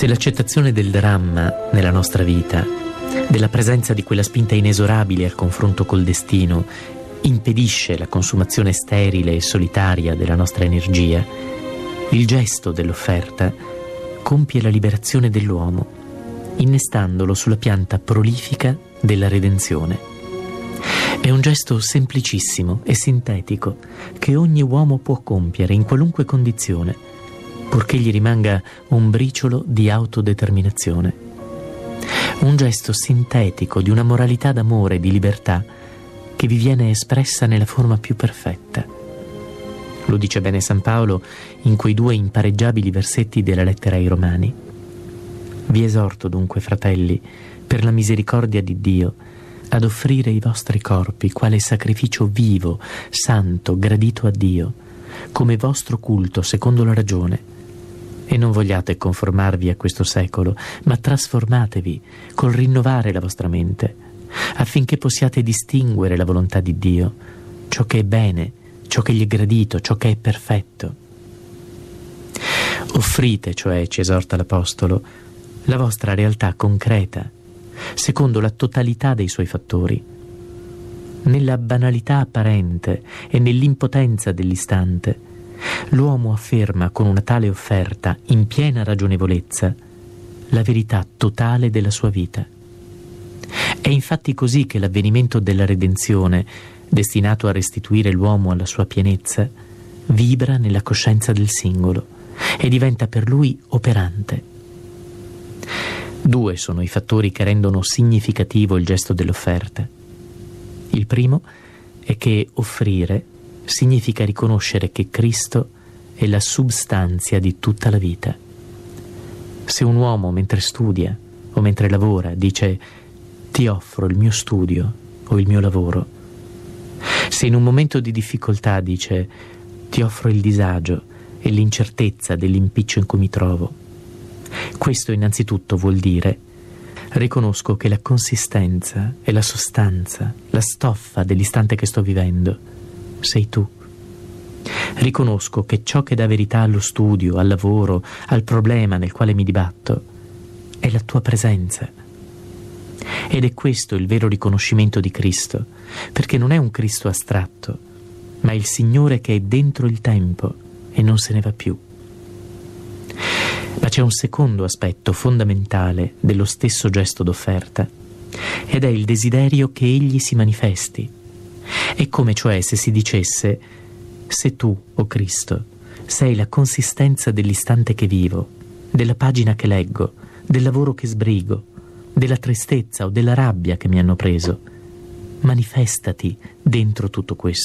Se l'accettazione del dramma nella nostra vita, della presenza di quella spinta inesorabile al confronto col destino, impedisce la consumazione sterile e solitaria della nostra energia, il gesto dell'offerta compie la liberazione dell'uomo, innestandolo sulla pianta prolifica della redenzione. È un gesto semplicissimo e sintetico che ogni uomo può compiere in qualunque condizione, purché gli rimanga un briciolo di autodeterminazione. Un gesto sintetico di una moralità d'amore e di libertà che vi viene espressa nella forma più perfetta. Lo dice bene San Paolo in quei 2 impareggiabili versetti della lettera ai Romani. Vi esorto dunque, fratelli, per la misericordia di Dio, ad offrire i vostri corpi quale sacrificio vivo, santo, gradito a Dio, come vostro culto secondo la ragione. E non vogliate conformarvi a questo secolo, ma trasformatevi col rinnovare la vostra mente, affinché possiate distinguere la volontà di Dio, ciò che è bene, ciò che gli è gradito, ciò che è perfetto. Offrite, cioè, ci esorta l'Apostolo, la vostra realtà concreta, secondo la totalità dei suoi fattori. Nella banalità apparente e nell'impotenza dell'istante, l'uomo afferma con una tale offerta, in piena ragionevolezza, la verità totale della sua vita. È infatti così che l'avvenimento della redenzione, destinato a restituire l'uomo alla sua pienezza, vibra nella coscienza del singolo e diventa per lui operante. 2 sono i fattori che rendono significativo il gesto dell'offerta. Il primo è che offrire significa riconoscere che Cristo è la substanzia di tutta la vita. Se un uomo mentre studia o mentre lavora dice «ti offro il mio studio o il mio lavoro», se in un momento di difficoltà dice «ti offro il disagio e l'incertezza dell'impiccio in cui mi trovo», questo innanzitutto vuol dire riconosco che la consistenza e la sostanza, la stoffa dell'istante che sto vivendo sei tu. Riconosco che ciò che dà verità allo studio, al lavoro, al problema nel quale mi dibatto è la tua presenza. Ed è questo il vero riconoscimento di Cristo, perché non è un Cristo astratto, ma il Signore che è dentro il tempo e non se ne va più. Ma c'è un secondo aspetto fondamentale dello stesso gesto d'offerta, ed è il desiderio che Egli si manifesti. È come cioè se si dicesse: se tu, o Cristo, sei la consistenza dell'istante che vivo, della pagina che leggo, del lavoro che sbrigo, della tristezza o della rabbia che mi hanno preso, manifestati dentro tutto questo.